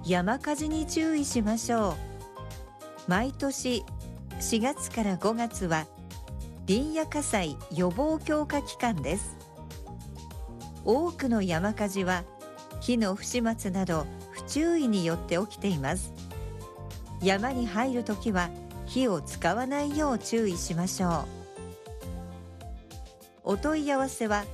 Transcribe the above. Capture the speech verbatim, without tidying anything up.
山火事に注意しましょう。毎年しがつからごがつは林野火災予防強化期間です。多くの山火事は火の不始末など不注意によって起きています。山に入るときは火を使わないよう注意しましょう。お問い合わせは